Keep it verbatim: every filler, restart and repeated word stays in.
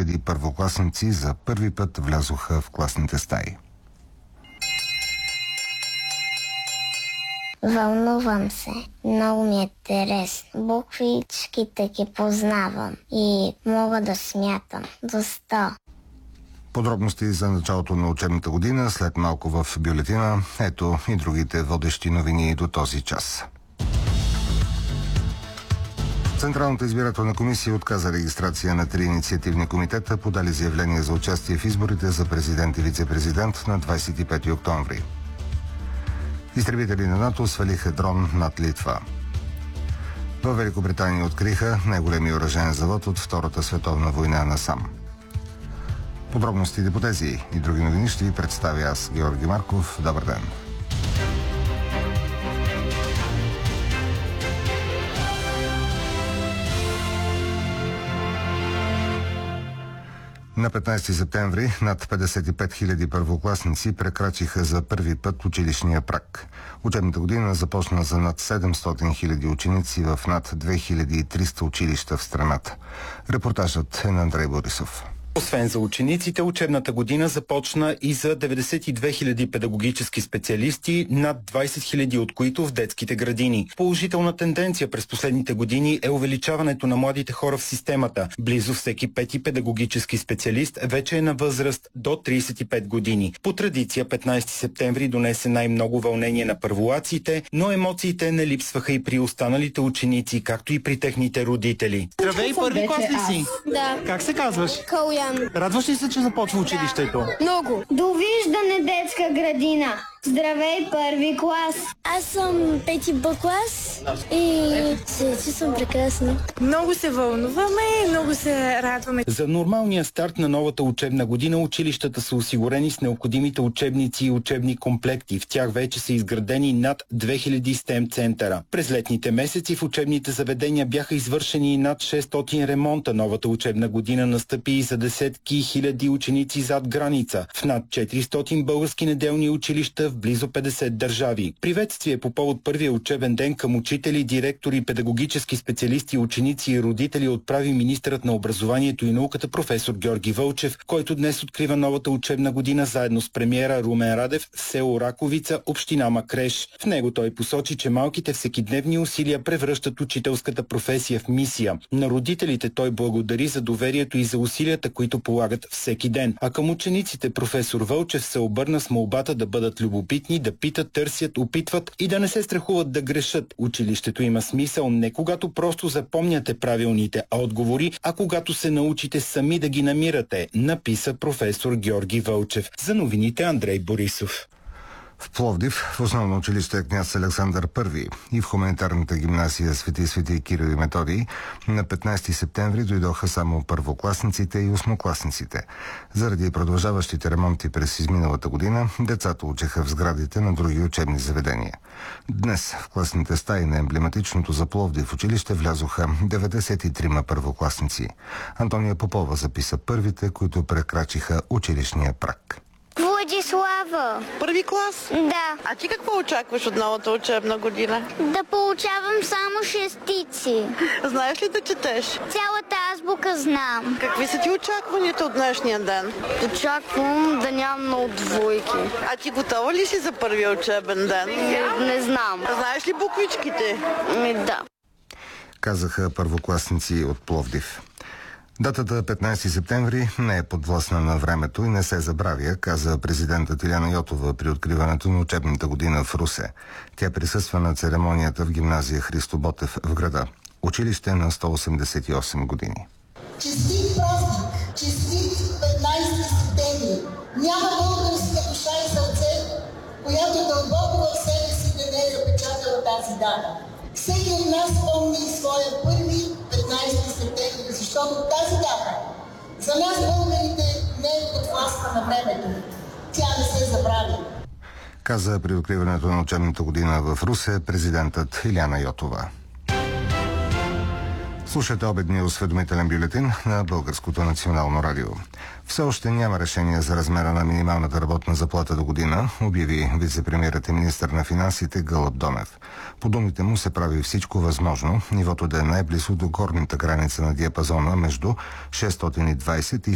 хиляди първокласници за първи път влязоха в класните стаи. Вълнувам се. Много ми е интересно. Буквичките ги познавам и мога да смятам до сто. Подробности за началото на учебната година след малко в бюлетина. Ето и другите водещи новини до този час. Централната избирателна комисия отказа регистрация на три инициативни комитета, подали заявление за участие в изборите за президент и вице-президент на двадесет и пети октомври. Изтребители на НАТО свалиха дрон над Литва. В Великобритания откриха най-големия оръжеен завод от Втората световна война насам. Подробностите по тези и други новини ще ви представя аз, Георги Марков. Добър ден! На петнадесети септември над петдесет и пет хиляди първокласници прекрачиха за първи път училищния праг. Учебната година започна за над седемстотин хиляди ученици в над две хиляди и триста училища в страната. Репортажът е на Андрей Борисов. Освен за учениците, учебната година започна и за деветдесет и две хиляди педагогически специалисти, над двадесет хиляди от които в детските градини. Положителна тенденция през последните години е увеличаването на младите хора в системата. Близо всеки пети педагогически специалист вече е на възраст до тридесет и пет години. По традиция петнадесети септември донесе най-много вълнение на първолаците, но емоциите не липсваха и при останалите ученици, както и при техните родители. Здравей, първи клас ли си? Да. Как се казваш? Калян. Радваш ли се, че започва училището? Много. Довиждане, детска градина. Здравей, първи клас. Аз съм пети Б клас и се чувствам прекрасно. Много се вълнуваме и много се радваме. За нормалния старт на новата учебна година училищата са осигурени с необходимите учебници и учебни комплекти. В тях вече са изградени над две хиляди стем центъра. През летните месеци в учебните заведения бяха извършени над шестстотин ремонта. Новата учебна година настъпи и за десетки хиляди ученици зад граница. В над четиристотин български неделни училища в близо петдесет държави. Приветствие по повод първия учебен ден към учители, директори, педагогически специалисти, ученици и родители отправи министърът на образованието и науката професор Георги Вълчев, който днес открива новата учебна година заедно с премиера Румен Радев в село Раковица, община Макреш. В него той посочи, че малките всекидневни усилия превръщат учителската професия в мисия. На родителите той благодари за доверието и за усилията, които полагат всеки ден. А към учениците професор Вълчев се обърна с молбата да бъдат любопитни, да питат, търсят, опитват и да не се страхуват да грешат. Училището има смисъл не когато просто запомняте правилните отговори, а когато се научите сами да ги намирате, написа професор Георги Вълчев. За новините Андрей Борисов. В Пловдив, в основно училище княз Александър Първи и в хуманитарната гимназия Свети Свети Кирил и Методий на петнадесети септември дойдоха само първокласниците и осмокласниците. Заради продължаващите ремонти през изминалата година, децата учеха в сградите на други учебни заведения. Днес в класните стаи на емблематичното за Пловдив училище влязоха деветдесет и трима първокласници. Антония Попова записа първите, които прекрачиха училищния праг. Владислава. Първи клас? Да. А ти какво очакваш от новата учебна година? Да получавам само шестици. Знаеш ли да четеш? Цялата азбука знам. Какви са ти очакванията от днешния ден? Очаквам да нямам много двойки. А ти готова ли си за първия учебен ден? Не, не знам. Знаеш ли буквичките? Ми да. Казаха първокласници от Пловдив. Датата петнадесети септември не е подвластна на времето и не се забравя, каза президентът Иляна Йотова при откриването на учебната година в Русе. Тя присъства на церемонията в гимназия Христо Ботев в града. Училище на сто осемдесет и осем години. Честит празник! Честит петнадесети септември! Няма българска душа и сърце, която дълбоко в себе си да не е запечатала тази дата. Всеки от нас помни своя първи петнадесети септември, защото тази дата за нас българите не е подвластна на времето. Тя не се забрави. Каза при откриването на учебната година в Русе президентът Иляна Йотова. Слушате обедния осведомителен бюлетин на Българското национално радио. Все още няма решение за размера на минималната работна заплата до година, обяви вице-премиерът и министър на финансите Гълъб Донев. По думите му се прави всичко възможно нивото да е най-близо до горната граница на диапазона между шестстотин и двадесет и